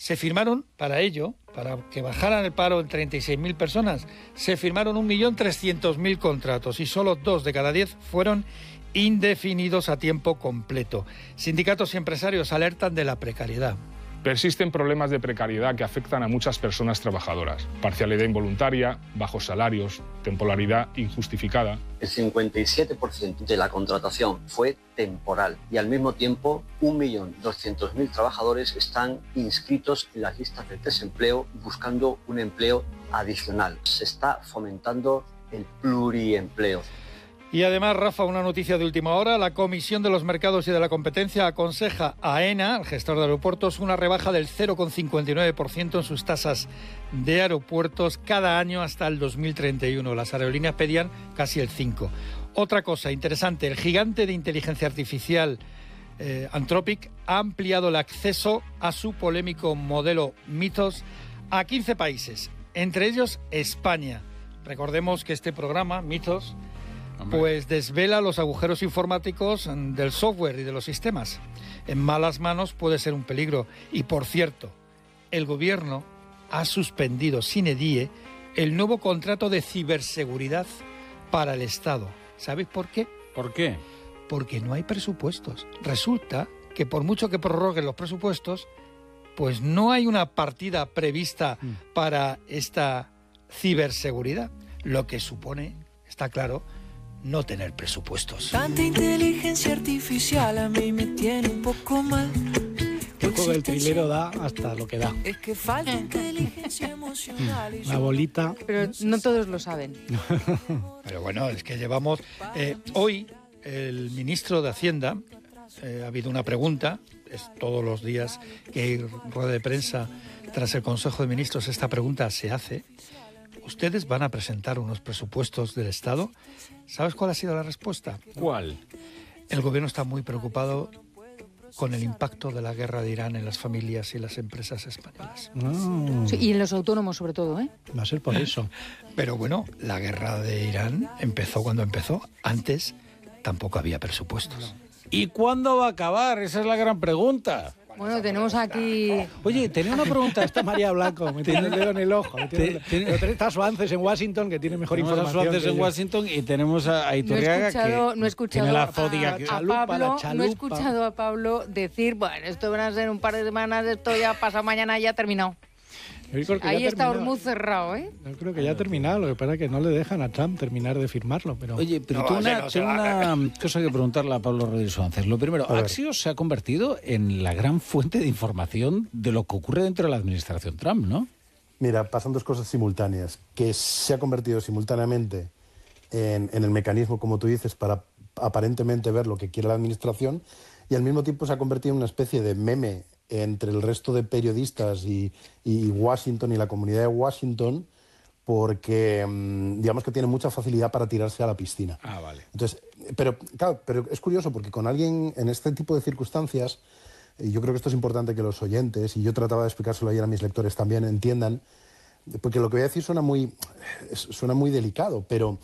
Se firmaron para ello, para que bajaran el paro en 36.000 personas, se firmaron 1.300.000 contratos y solo 2 de cada 10 fueron indefinidos a tiempo completo. Sindicatos y empresarios alertan de la precariedad. Persisten problemas de precariedad que afectan a muchas personas trabajadoras. Parcialidad involuntaria, bajos salarios, temporalidad injustificada. El 57% de la contratación fue temporal y al mismo tiempo 1.200.000 trabajadores están inscritos en las listas de desempleo buscando un empleo adicional. Se está fomentando el pluriempleo. Y además, Rafa, una noticia de última hora. La Comisión de los Mercados y de la Competencia aconseja a AENA, el gestor de aeropuertos, una rebaja del 0,59% en sus tasas de aeropuertos cada año hasta el 2031. Las aerolíneas pedían casi el 5%. Otra cosa interesante, el gigante de inteligencia artificial Anthropic ha ampliado el acceso a su polémico modelo Mythos a 15 países, entre ellos España. Recordemos que este programa, Mythos, pues desvela los agujeros informáticos del software y de los sistemas. En malas manos puede ser un peligro. Y, por cierto, el Gobierno ha suspendido sine die el nuevo contrato de ciberseguridad para el Estado. ¿Sabéis por qué? ¿Por qué? Porque no hay presupuestos. Resulta que por mucho que prorroguen los presupuestos, pues no hay una partida prevista para esta ciberseguridad, lo que supone, está claro, no tener presupuestos. Tanta inteligencia artificial a mí me tiene un poco mal. El juego del trilero da hasta lo que da. Es que falta inteligencia emocional. La bolita. Pero no todos lo saben. Pero bueno, es que llevamos... hoy el ministro de Hacienda, ha habido una pregunta, es todos los días que hay rueda de prensa tras el Consejo de Ministros, esta pregunta se hace. ¿Ustedes van a presentar unos presupuestos del Estado? ¿Sabes cuál ha sido la respuesta? ¿Cuál? El Gobierno está muy preocupado con el impacto de la guerra de Irán en las familias y las empresas españolas. Sí, y en los autónomos sobre todo, ¿eh? Va a ser por eso. Pero bueno, la guerra de Irán empezó cuando empezó. Antes tampoco había presupuestos. ¿Y cuándo va a acabar? Esa es la gran pregunta. Bueno, tenemos aquí... Oye, tenía una pregunta. Está María Blanco, me tiene el dedo en el ojo. Está Suances en Washington, que tiene mejor información. Tenemos a Suances en Washington y tenemos a Iturriaga, no he escuchado tiene la fodia. No he escuchado a Pablo decir, bueno, esto van a ser un par de semanas, esto ya pasa mañana, ya ha terminado. Ahí está Hormuz cerrado, ¿eh? Yo creo que ya ha terminado, lo que pasa es que no le dejan a Trump terminar de firmarlo. Pero... Oye, pero tengo una cosa que preguntarle a Pablo Rodríguez Suances. Lo primero, Axios se ha convertido en la gran fuente de información de lo que ocurre dentro de la administración Trump, ¿no? Mira, pasan dos cosas simultáneas. Que se ha convertido simultáneamente en el mecanismo, como tú dices, para aparentemente ver lo que quiere la administración, y al mismo tiempo se ha convertido en una especie de meme entre el resto de periodistas y Washington y la comunidad de Washington, porque digamos que tiene mucha facilidad para tirarse a la piscina. Ah, vale. Entonces, pero es curioso porque con alguien en este tipo de circunstancias, y yo creo que esto es importante que los oyentes, y yo trataba de explicárselo ayer a mis lectores también, entiendan, porque lo que voy a decir suena muy delicado, pero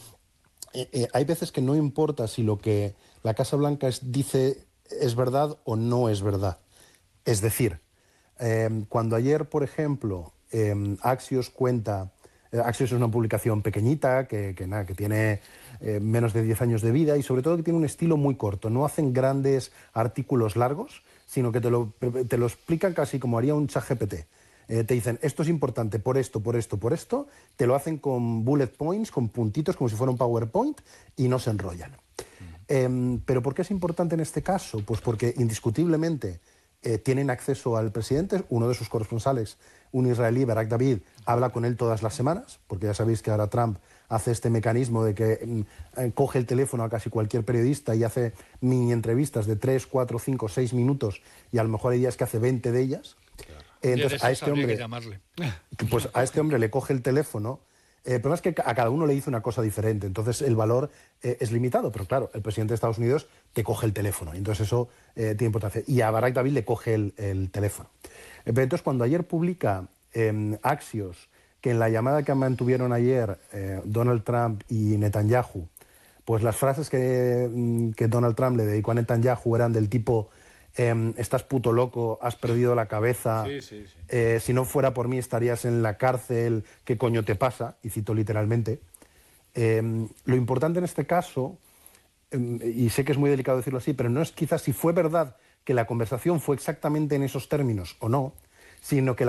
hay veces que no importa si lo que la Casa Blanca dice es verdad o no es verdad. Es decir, cuando ayer, por ejemplo, Axios cuenta... Axios es una publicación pequeñita que tiene menos de 10 años de vida y sobre todo que tiene un estilo muy corto. No hacen grandes artículos largos, sino que te lo explican casi como haría un ChatGPT. Te dicen, esto es importante por esto, por esto, por esto. Te lo hacen con bullet points, con puntitos, como si fuera un PowerPoint, y no se enrollan. ¿Pero por qué es importante en este caso? Pues porque indiscutiblemente tienen acceso al presidente. Uno de sus corresponsales, un israelí, Barak David, habla con él todas las semanas, porque ya sabéis que ahora Trump hace este mecanismo de que coge el teléfono a casi cualquier periodista y hace mini entrevistas de 3, 4, 5, 6 minutos, y a lo mejor hay días que hace 20 de ellas. Entonces a este hombre le coge el teléfono. El problema es que a cada uno le dice una cosa diferente, entonces el valor es limitado, pero claro, el presidente de Estados Unidos te coge el teléfono, y entonces eso tiene importancia. Y a Barak David le coge el teléfono. Pero entonces cuando ayer publica Axios que en la llamada que mantuvieron ayer Donald Trump y Netanyahu, pues las frases que Donald Trump le dedicó a Netanyahu eran del tipo, estás puto loco, has perdido la cabeza, si no fuera por mí estarías en la cárcel, ¿qué coño te pasa? Y cito literalmente. Lo importante en este caso, y sé que es muy delicado decirlo así, pero no es quizás si fue verdad que la conversación fue exactamente en esos términos o no, sino que